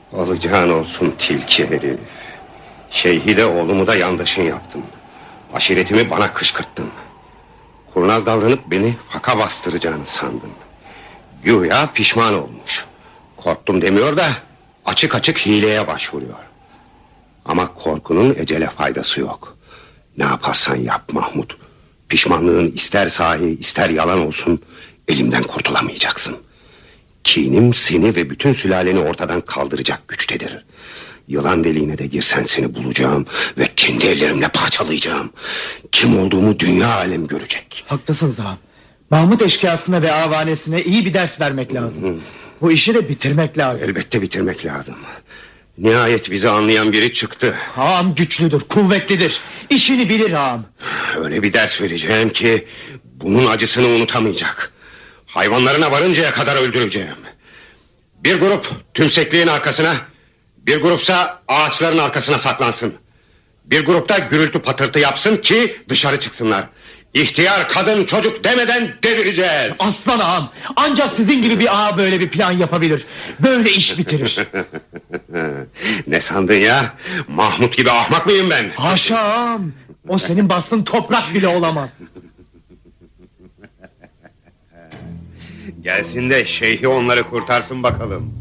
Alacağın olsun tilki herif. Şeyhi de oğlumu da yandaşın yaptın. Aşiretimi bana kışkırttın. Kurnaz davranıp beni faka bastıracağını sandın. Güya pişman olmuş. Korktum demiyor da açık açık hileye başvuruyor. Ama korkunun ecele faydası yok. Ne yaparsan yap Mahmut. Pişmanlığın ister sahi ister yalan olsun, elimden kurtulamayacaksın. Kinim seni ve bütün sülaleni ortadan kaldıracak güçtedir. Yılan deliğine de girsen seni bulacağım ve kendi ellerimle parçalayacağım. Kim olduğumu dünya alem görecek. Haklısınız ağam. Mahmut eşkıyasına ve avanesine iyi bir ders vermek lazım. Bu işi de bitirmek lazım. Elbette bitirmek lazım. Nihayet bizi anlayan biri çıktı. Ağam güçlüdür, kuvvetlidir. İşini bilir ağam. Öyle bir ders vereceğim ki bunun acısını unutamayacak. Hayvanlarına varıncaya kadar öldüreceğim. Bir grup tümsekliğin arkasına, bir grupsa ağaçların arkasına saklansın. Bir grupta gürültü patırtı yapsın ki dışarı çıksınlar. İhtiyar, kadın, çocuk demeden devireceğiz. Aslan ağam, ancak sizin gibi bir ağa böyle bir plan yapabilir. Böyle iş bitirir. Ne sandın ya? Mahmut gibi ahmak mıyım ben? Haşa ağam. O senin bastığın toprak bile olamaz. Gelsin de şeyhi onları kurtarsın bakalım.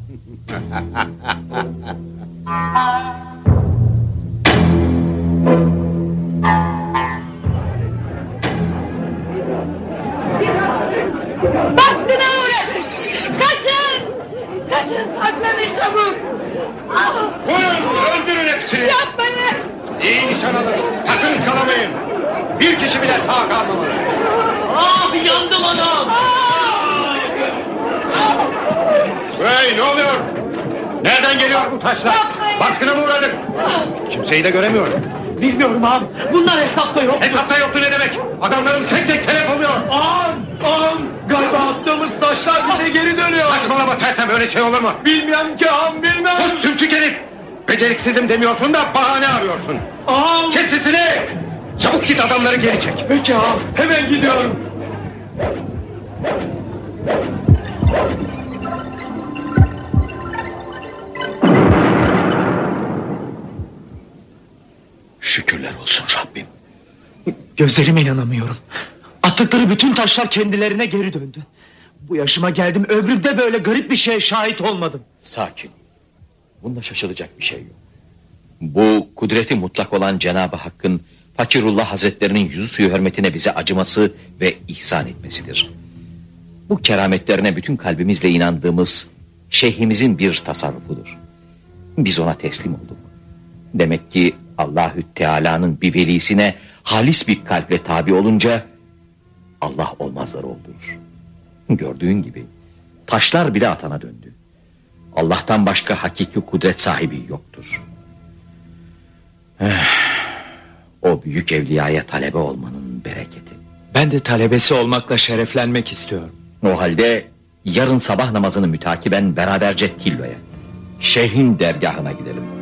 Baskına uğradık. Kaçın. Kaçın, saklanın çabuk. Öldürün hepsini. Yapmayın. İyi nişan alın. Sakın ıskalamayın. Bir kişi bile sağ kalmamalı. Abi yandım anam. Hey, ne oluyor? Nereden geliyor bu taşlar? Baskına mı uğradık? Kimseyi de göremiyorum. Bilmiyorum ağam. Bunlar hesapta yok. Hesapta yoktu ne demek? Adamların tek tek telef oluyor. Ağam. Galiba attığımız taşlar bize geri dönüyor. Saçmalama sersem, öyle şey olur mu? Bilmem ki ağam, bilmem. Sus sümsük herif. Beceriksizim demiyorsun da bahane arıyorsun. Ağam. Kes sesini. Çabuk git, adamları geri çek. Peki ağam, hemen gidiyorum. Şükürler olsun Rabbim. Gözlerime inanamıyorum. Attıkları bütün taşlar kendilerine geri döndü. Bu yaşıma geldim, ömrümde böyle garip bir şeye şahit olmadım. Sakin. Bunda şaşılacak bir şey yok. Bu kudreti mutlak olan Cenab-ı Hakk'ın Fakirullah Hazretlerinin yüzü suyu hürmetine bize acıması ve ihsan etmesidir. Bu kerametlerine bütün kalbimizle inandığımız şeyhimizin bir tasarrufudur. Biz ona teslim olduk. Demek ki Allahü Teala'nın bir velisine halis bir kalple tabi olunca Allah olmazları oldurur. Gördüğün gibi taşlar bile atana döndü. Allah'tan başka hakiki kudret sahibi yoktur. O büyük evliyaya talebe olmanın bereketi. Ben de talebesi olmakla şereflenmek istiyorum. O halde yarın sabah namazını mütakiben beraberce Tillo'ya, şeyhin dergahına gidelim.